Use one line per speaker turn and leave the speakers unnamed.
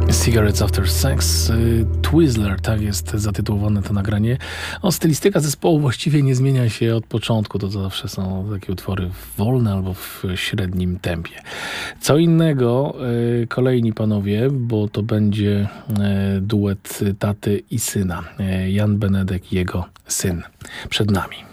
Cigarettes After Sex, Twizzler, tak jest zatytułowane to nagranie. Stylistyka zespołu właściwie nie zmienia się od początku, to zawsze są takie utwory wolne albo w średnim tempie. Co innego kolejni panowie, bo to będzie duet taty i syna. Jan Benedek i jego syn przed nami.